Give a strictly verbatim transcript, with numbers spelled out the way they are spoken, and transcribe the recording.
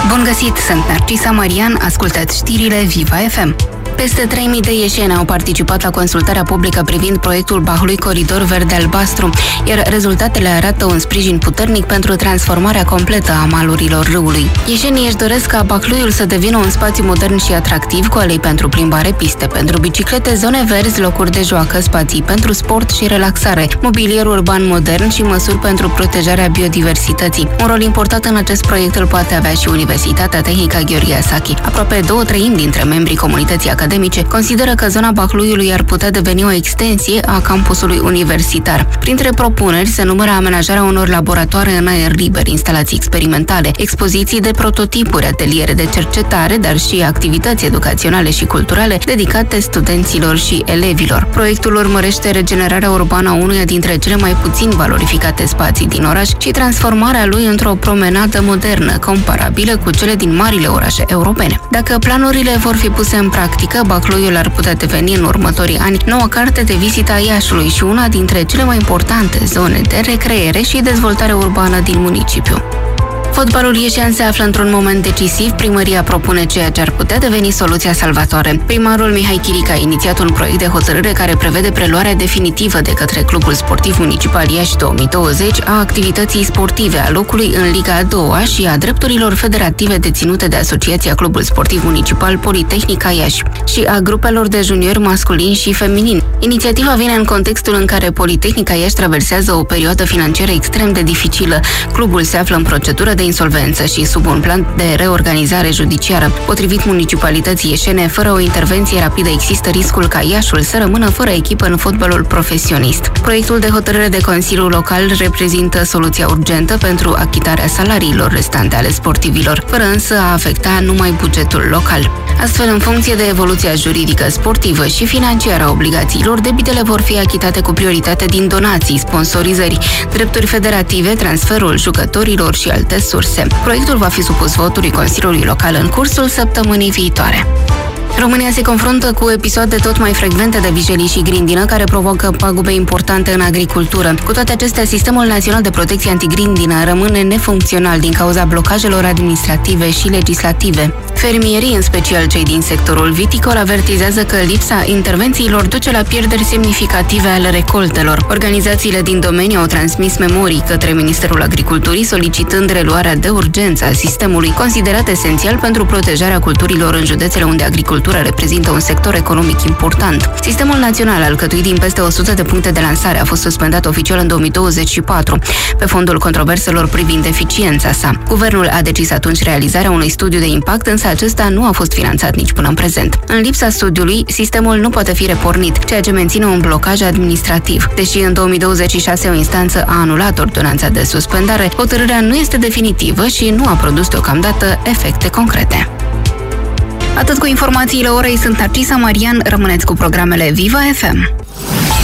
Bun găsit, sunt Narcisa Marian, ascultați știrile Viva F M. Peste trei mii de ieșeni au participat la consultarea publică privind proiectul Bahlui Coridor Verde-Albastru, iar rezultatele arată un sprijin puternic pentru transformarea completă a malurilor râului. Ieșenii își doresc ca Bahluiul să devină un spațiu modern și atractiv, cu alei pentru plimbare, piste pentru biciclete, zone verzi, locuri de joacă, spații pentru sport și relaxare, mobilier urban modern și măsuri pentru protejarea biodiversității. Un rol important în acest proiect îl poate avea și Universitatea Tehnică Gheorghe Asachi. Aproape două treimi dintre membrii comunității academice consideră că zona Bahluiului ar putea deveni o extensie a campusului universitar. Printre propuneri se numără amenajarea unor laboratoare în aer liber, instalații experimentale, expoziții de prototipuri, ateliere de cercetare, dar și activități educaționale și culturale dedicate studenților și elevilor. Proiectul urmărește regenerarea urbană a unuia dintre cele mai puțin valorificate spații din oraș și transformarea lui într-o promenadă modernă, comparabilă cu cele din marile orașe europene. Dacă planurile vor fi puse în practică, Bahluiul ar putea deveni în următorii ani noua carte de vizită a Iașului și una dintre cele mai importante zone de recreere și dezvoltare urbană din municipiu. Fotbalul ieșean se află într-un moment decisiv. Primăria propune ceea ce ar putea deveni soluția salvatoare. Primarul Mihai Chirica a inițiat un proiect de hotărâre care prevede preluarea definitivă de către Clubul Sportiv Municipal Iași două mii douăzeci a activității sportive, a locului în Liga a doua și a drepturilor federative deținute de Asociația Clubul Sportiv Municipal Politehnica Iași și a grupelor de juniori masculini și feminini. Inițiativa vine în contextul în care Politehnica Iași traversează o perioadă financiară extrem de dificilă. Clubul se află în procedură de insolvență și sub un plan de reorganizare judiciară. Potrivit municipalității ieșene, fără o intervenție rapidă există riscul ca Iașul să rămână fără echipă în fotbalul profesionist. Proiectul de hotărâre de Consiliul Local reprezintă soluția urgentă pentru achitarea salariilor restante ale sportivilor, fără însă a afecta numai bugetul local. Astfel, în funcție de evoluția juridică, sportivă și financiară a obligațiilor, debitele vor fi achitate cu prioritate din donații, sponsorizări, drepturi federative, transferul jucătorilor și alte surse. Proiectul va fi supus votului Consiliului Local în cursul săptămânii viitoare. România se confruntă cu episoade tot mai frecvente de vijelii și grindină care provocă pagube importante în agricultură. Cu toate acestea, Sistemul Național de Protecție Antigrindină rămâne nefuncțional din cauza blocajelor administrative și legislative. Fermierii, în special cei din sectorul viticol, avertizează că lipsa intervențiilor duce la pierderi semnificative ale recoltelor. Organizațiile din domeniu au transmis memorii către Ministerul Agriculturii solicitând reluarea de urgență a sistemului, considerat esențial pentru protejarea culturilor în județele unde agricultura reprezintă un sector economic important. Sistemul național, alcătuit din peste o sută de puncte de lansare, a fost suspendat oficial în două mii douăzeci și patru, pe fondul controverselor privind eficiența sa. Guvernul a decis atunci realizarea unui studiu de impact, însă acesta nu a fost finanțat nici până în prezent. În lipsa studiului, sistemul nu poate fi repornit, ceea ce menține un blocaj administrativ. Deși în două mii douăzeci și șase o instanță a anulat ordonanța de suspendare, hotărârea nu este definitivă și nu a produs deocamdată efecte concrete. Atât cu informațiile orei, sunt Narcisa Marian, rămâneți cu programele Viva F M.